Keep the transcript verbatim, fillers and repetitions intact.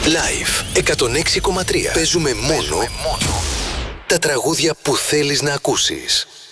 Live εκατόν έξι κόμμα τρία. Παίζουμε μόνο τα τραγούδια που θέλεις να ακούσεις.